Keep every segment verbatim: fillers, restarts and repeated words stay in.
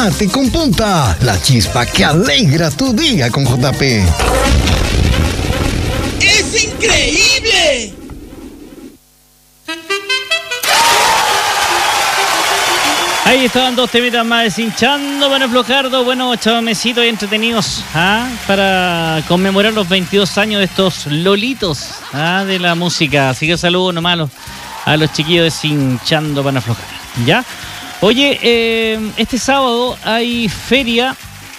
Mate con Punta, la chispa que alegra tu día con J P. ¡Es increíble! Ahí estaban dos temitas más deshinchando, bueno, Flojardo, buenos chamamecitos y entretenidos, ¿ah? Para conmemorar los veintidós años de estos lolitos, ¿ah? De la música. Así que saludos nomás a los, a los chiquillos deshinchando para aflojar, ¿ya? Oye, eh, este sábado hay feria,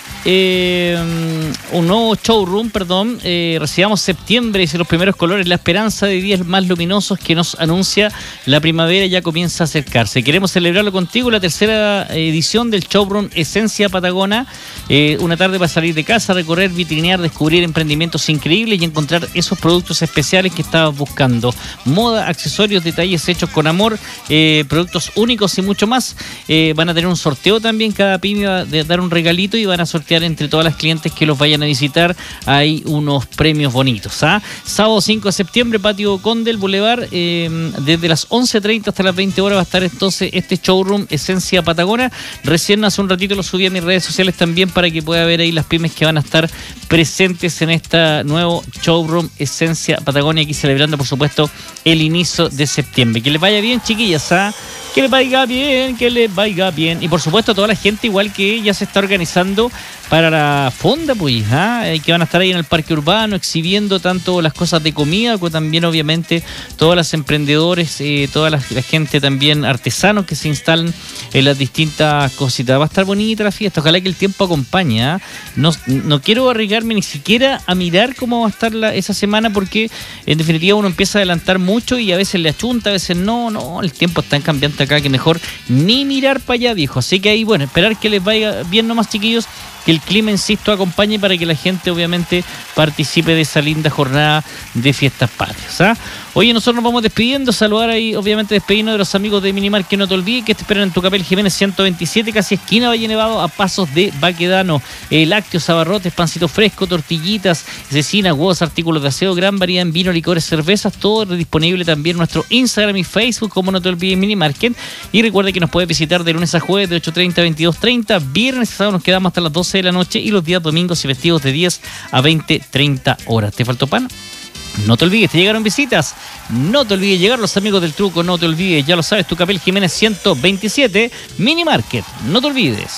eh, un nuevo showroom, perdón, eh, recibamos septiembre, dice los primeros colores, la esperanza de días más luminosos que nos anuncia la primavera ya comienza a acercarse. Queremos celebrarlo contigo, la tercera edición del showroom Esencia Patagona, eh, una tarde para salir de casa, recorrer, vitrinear, descubrir emprendimientos increíbles y encontrar esos productos especiales que estabas buscando. Moda, accesorios, detalles hechos con amor, eh, productos únicos y mucho más. Eh, van a tener un sorteo también, cada pyme va a dar un regalito y van a sortear entre todas las clientes que los vayan a visitar. Hay unos premios bonitos, ¿ah? Sábado cinco de septiembre, Patio Condel Boulevard, eh, desde las once treinta hasta las veinte horas va a estar entonces este showroom Esencia Patagona. Recién hace un ratito lo subí a mis redes sociales también para que pueda ver ahí las pymes que van a estar presentes en este nuevo showroom Esencia Patagonia, aquí celebrando por supuesto el inicio de septiembre. Que les vaya bien, chiquillas, ¿ah? Que les vaya bien, que les vaya bien. Y por supuesto a toda la gente igual que ya se está organizando para la fonda, pues, ¿ah? Que van a estar ahí en el parque urbano exhibiendo tanto las cosas de comida como también obviamente todas las emprendedores, eh, toda la, la gente también artesanos que se instalan en las distintas cositas. Va a estar bonita la fiesta, ojalá que el tiempo acompañe, ¿ah? No, no quiero arriesgarme ni siquiera a mirar cómo va a estar la, esa semana, porque en definitiva uno empieza a adelantar mucho y a veces le achunta, a veces no, no, el tiempo es tan cambiante acá que mejor ni mirar para allá, viejo. Así que ahí, bueno, esperar que les vaya bien nomás, chiquillos, que el clima, insisto, acompañe para que la gente obviamente participe de esa linda jornada de fiestas patrias, ¿ah? Oye, nosotros nos vamos despidiendo, saludar ahí, obviamente despedirnos de los amigos de Minimar, que no te olvides que te esperan en Tucapel Jiménez ciento veintisiete, casi esquina Valle Nevado, a pasos de Baquedano. Eh, lácteos, abarrotes, pancito fresco, tortillitas, cecina, huevos, artículos de aseo, gran variedad en vino, licores, cervezas, todo disponible también en nuestro Instagram y Facebook, como no te olvides, Minimarket. Y recuerda que nos puedes visitar de lunes a jueves de ocho treinta a veintidós treinta, viernes y sábado nos quedamos hasta las doce de la noche y los días domingos y festivos de diez a veinte treinta horas. ¿Te faltó pan? No te olvides, te llegaron visitas. No te olvides llegar los amigos del truco. No te olvides, ya lo sabes, Tucapel Jiménez ciento veintisiete, Minimarket. No te olvides.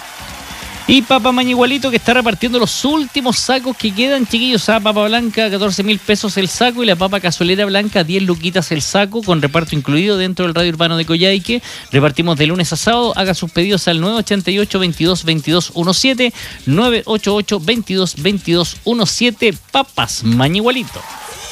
Y Papa Mañigualito, que está repartiendo los últimos sacos que quedan, chiquillos. A papa blanca, catorce mil pesos el saco. Y la papa cazuelera blanca, diez luquitas el saco, con reparto incluido dentro del radio urbano de Coyhaique. Repartimos de lunes a sábado. Haga sus pedidos al nueve ochenta y ocho, veintidós, veintidós diecisiete. nueve ochenta y ocho, veintidós, veintidós diecisiete. Papas Mañigualito.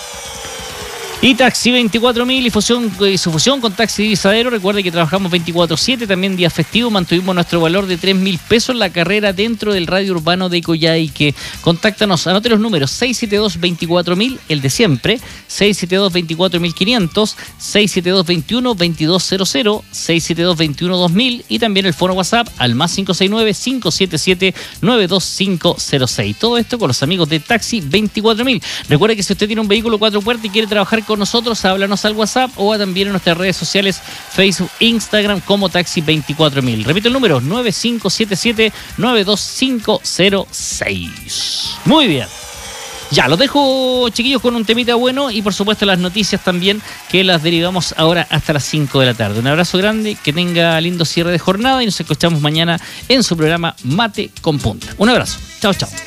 Y Taxi veinticuatro mil y fusión, y su fusión con Taxi Divisadero. Recuerde que trabajamos veinticuatro siete, también día festivo. Mantuvimos nuestro valor de tres mil pesos en la carrera dentro del radio urbano de Coyhaique. Contáctanos, anote los números: seis siete dos, veinticuatro mil, el de siempre, seis siete dos, veinticuatro mil quinientos, seis siete dos, veintiuno, veintidós cero cero, seis siete dos, veintiuno, dos mil y también el foro WhatsApp al más cinco seis nueve, cinco siete siete, nueve dos cinco cero seis. Todo esto con los amigos de Taxi veinticuatro mil. Recuerde que si usted tiene un vehículo cuatro puertas y quiere trabajar con nosotros, háblanos al WhatsApp o también en nuestras redes sociales, Facebook, Instagram, como Taxi veinticuatro mil. Repito el número: nueve cinco siete siete, nueve dos cinco cero seis. Muy bien. Ya, los dejo, chiquillos, con un temita bueno y por supuesto las noticias también, que las derivamos ahora hasta las cinco de la tarde. Un abrazo grande, que tenga lindo cierre de jornada y nos escuchamos mañana en su programa Mate con Punta. Un abrazo. Chao, chao.